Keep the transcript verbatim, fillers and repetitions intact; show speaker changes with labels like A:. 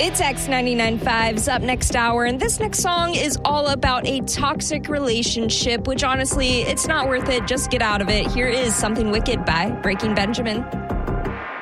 A: It's X ninety-nine point five's Up Next Hour, and this next song is all about a toxic relationship, which honestly, it's not worth it. Just get out of it. Here is Something Wicked by Breaking Benjamin.